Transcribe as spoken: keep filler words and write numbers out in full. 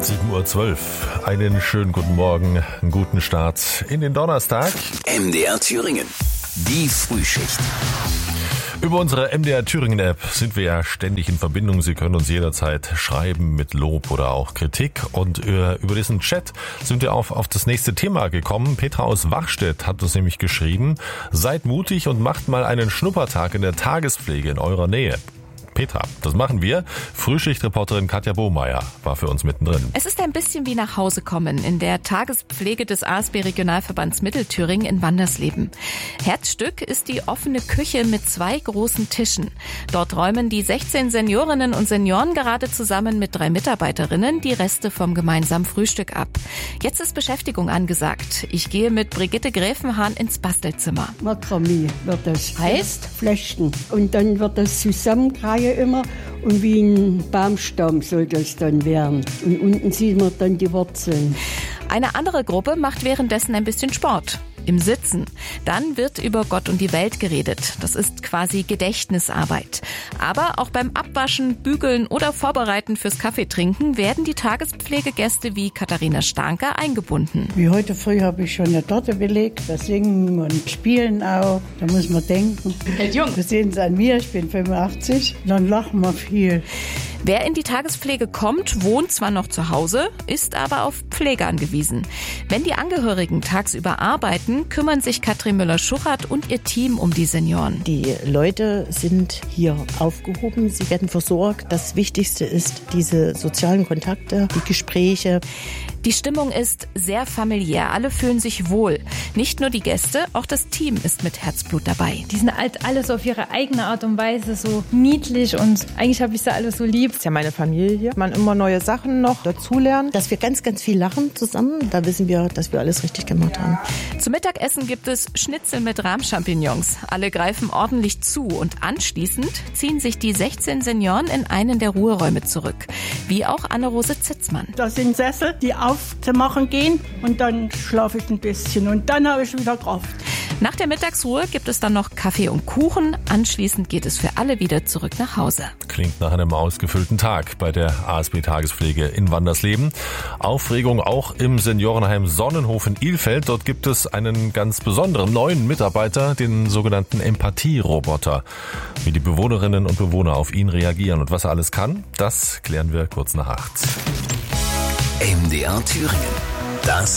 sieben Uhr zwölf. Einen schönen guten Morgen, einen guten Start in den Donnerstag. M D R Thüringen, die Frühschicht. Über unsere M D R Thüringen App sind wir ja ständig in Verbindung. Sie können uns jederzeit schreiben mit Lob oder auch Kritik. Und über diesen Chat sind wir auf, auf das nächste Thema gekommen. Petra aus Wachstedt hat uns nämlich geschrieben: Seid mutig und macht mal einen Schnuppertag in der Tagespflege in eurer Nähe. Petra, das machen wir. Frühschichtreporterin Katja Bohmeier war für uns mittendrin. Es ist ein bisschen wie nach Hause kommen in der Tagespflege des A S B-Regionalverbands Mittelthüringen in Wandersleben. Herzstück ist die offene Küche mit zwei großen Tischen. Dort räumen die sechzehn Seniorinnen und Senioren gerade zusammen mit drei Mitarbeiterinnen die Reste vom gemeinsamen Frühstück ab. Jetzt ist Beschäftigung angesagt. Ich gehe mit Brigitte Gräfenhahn ins Bastelzimmer. Makramee wird das. Heißt? Flechten. Und dann wird das zusammengereiht immer und wie ein Baumstamm soll das dann werden. Und unten sieht man dann die Wurzeln. Eine andere Gruppe macht währenddessen ein bisschen Sport. Im Sitzen. Dann wird über Gott und die Welt geredet. Das ist quasi Gedächtnisarbeit. Aber auch beim Abwaschen, Bügeln oder Vorbereiten fürs Kaffeetrinken werden die Tagespflegegäste wie Katharina Starnker eingebunden. Wie heute früh habe ich schon eine Torte belegt. Wir singen und spielen auch. Da muss man denken. Hält jung. Wir sehen es an mir, ich bin fünfundachtzig. Dann lachen wir viel. Wer in die Tagespflege kommt, wohnt zwar noch zu Hause, ist aber auf Pflege angewiesen. Wenn die Angehörigen tagsüber arbeiten, kümmern sich Katrin Müller-Schuchert und ihr Team um die Senioren. Die Leute sind hier aufgehoben, sie werden versorgt. Das Wichtigste ist diese sozialen Kontakte, die Gespräche. Die Stimmung ist sehr familiär, alle fühlen sich wohl. Nicht nur die Gäste, auch das Team ist mit Herzblut dabei. Die sind halt alles auf ihre eigene Art und Weise so niedlich und eigentlich habe ich sie alle so lieb. Das ist ja meine Familie hier. Man immer neue Sachen noch dazulernt. Dass wir ganz, ganz viel lachen zusammen, da wissen wir, dass wir alles richtig gemacht haben. Zum Mittagessen gibt es Schnitzel mit Rahmchampignons. Alle greifen ordentlich zu und anschließend ziehen sich die sechzehn Senioren in einen der Ruheräume zurück. Wie auch Anne-Rose Zitzmann. Das sind Sessel, die aufzumachen gehen und dann schlafe ich ein bisschen und dann habe ich wieder Kraft. Nach der Mittagsruhe gibt es dann noch Kaffee und Kuchen. Anschließend geht es für alle wieder zurück nach Hause. Klingt nach einem ausgefüllten Tag bei der A S B-Tagespflege in Wandersleben. Aufregung auch im Seniorenheim Sonnenhof in Ilfeld. Dort gibt es einen ganz besonderen neuen Mitarbeiter, den sogenannten Empathie-Roboter. Wie die Bewohnerinnen und Bewohner auf ihn reagieren und was er alles kann, das klären wir kurz nach acht. M D R Thüringen, das